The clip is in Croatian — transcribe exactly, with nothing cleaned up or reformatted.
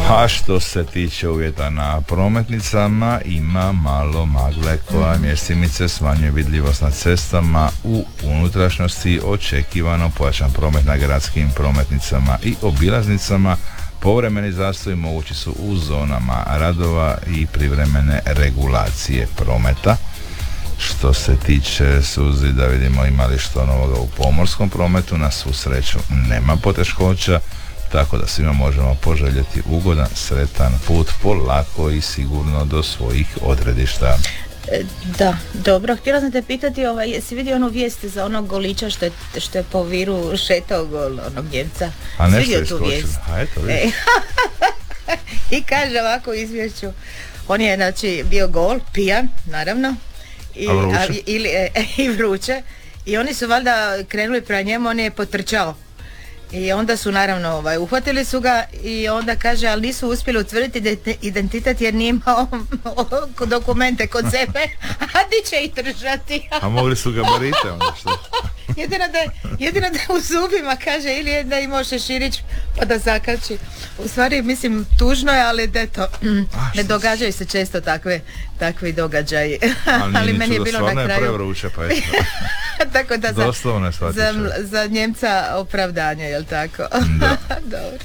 A što se tiče uvjeta na prometnicama, ima malo magle koja mjestimice smanjuje vidljivost na cestama. U unutrašnjosti očekivano pojačan promet na gradskim prometnicama i obilaznicama. Povremeni zastoji mogući su u zonama radova i privremene regulacije prometa. Što se tiče suzi, da vidimo ima li što novoga u pomorskom prometu, na svu sreću nema poteškoća, tako da svima možemo poželjeti ugodan, sretan put polako i sigurno do svojih odredišta. Da, dobro, htjela sam te pitati, ovaj, jesi vidio onu vijest za onog golića što je, što je po Viru šetao gol onog Njemca? A nešto je tu vijest? A eto, vidiš. I kaže ovako u izvješću, on je znači bio gol, pijan, naravno, i, a vruće? A, ili, e, i vruće, i oni su valjda krenuli prema njemu, on je potrčao. I onda su naravno ovaj, uhvatili su ga i onda kaže, ali nisu uspjeli utvrditi identitet jer nije imao dokumente kod sebe, a di će ih držati? A mogli su gabarite onda što? Jedino da, jedino da u zubima kaže, ili je da imao šeširić pa da zakači. U stvari mislim tužno je, ali eto, A, ne događaju se često takve, takvi događaji. Ali, ali meni je bilo na kraju prevruće, pa eto. Tako da za, za, za Njemca opravdanje, jel tako? Da. Dobro.